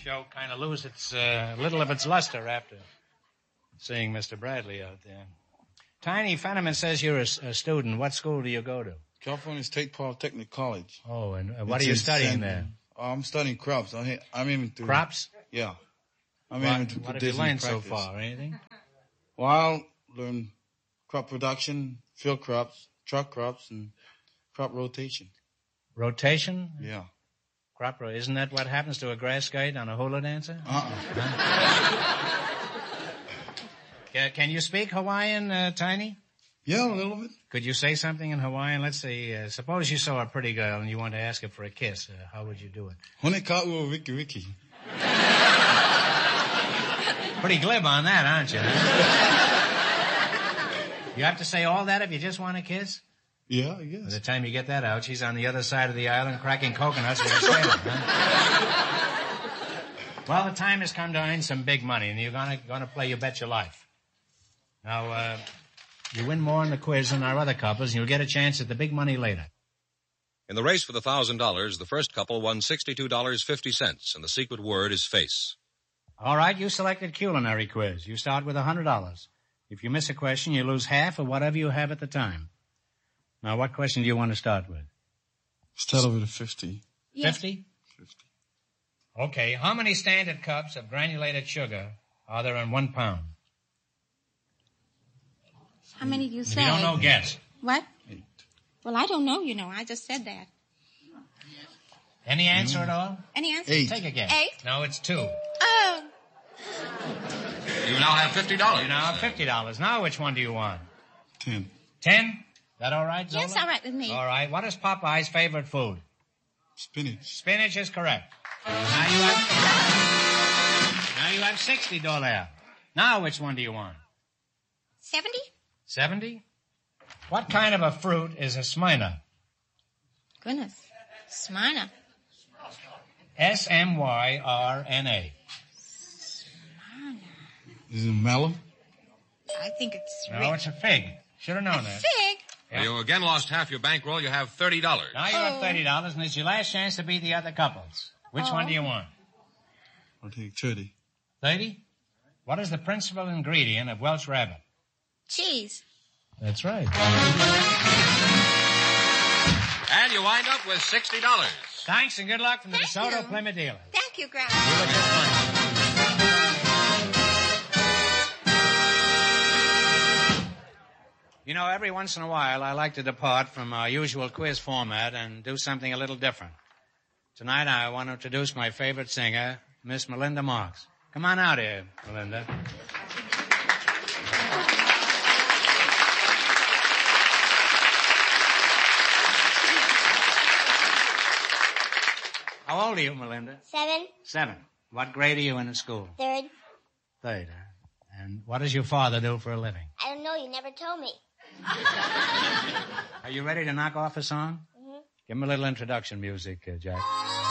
show kind of lose its little of its luster after seeing Mr. Bradley out there. Tiny Fenneman says you're a student. What school do you go to? California State Polytechnic College. Oh, and what are you studying there? I'm studying crops. I'm aiming to... Crops? Yeah. I'm aiming to what put have you this learned in practice. so far? Anything? Well, I'll learn crop production, field crops, truck crops, and crop rotation. Rotation? Yeah. Crop rotation. Isn't that what happens to a grass skate on a hula dancer? Can you speak Hawaiian, Tiny? Yeah, a little bit. Could you say something in Hawaiian? Let's see. Suppose you saw a pretty girl and you want to ask her for a kiss. How would you do it? Hone ka'ua wiki wiki. Pretty glib on that, aren't you? You have to say all that if you just want a kiss? Yeah, I guess. By the time you get that out, she's on the other side of the island cracking coconuts with a sailor. Huh? Well, the time has come to earn some big money, and you're gonna play You Bet Your Life. Now, you win more in the quiz than our other couples, and you'll get a chance at the big money later. In the race for the $1,000, the first couple won $62.50, and the secret word is face. All right, you selected culinary quiz. You start with $100. If you miss a question, you lose half of whatever you have at the time. Now, what question do you want to start with? Start over to 50. Yes. 50? 50. Okay, how many standard cups of granulated sugar are there in 1 pound? How many do you say? If you don't know, guess. What? 8. Well, I don't know, I just said that. Any answer at all? Any answer? 8. Take a guess. 8? No, it's 2. Oh. You now have $50. You now have $50. Now, which one do you want? 10. 10? That all right, Zola? Yes, all right with me. All right. What is Popeye's favorite food? Spinach. Spinach is correct. Now you have $60. Now, which one do you want? 70? 70? What kind of a fruit is a Smyrna? Goodness. Smyrna. S-M-Y-R-N-A. Smyrna. Is it melon? I think it's No, it's a fig. Should have known that. Fig? Yeah. You again lost half your bankroll. You have $30. Now you have $30, and it's your last chance to beat the other couples. Which one do you want? I'll take 30. 30? What is the principal ingredient of Welsh rabbit? Cheese. That's right. And you wind up with $60. Thanks and good luck from the Thank DeSoto you. Plymouth dealers. Thank you, Grandma. You look just fine. You know, every once in a while, I like to depart from our usual quiz format and do something a little different. Tonight, I want to introduce my favorite singer, Miss Melinda Marks. Come on out here, Melinda. How old are you, Melinda? 7. 7. What grade are you in at school? 3rd. 3rd. And what does your father do for a living? I don't know. You never told me. Are you ready to knock off a song? Mm-hmm. Give him a little introduction music, Jack.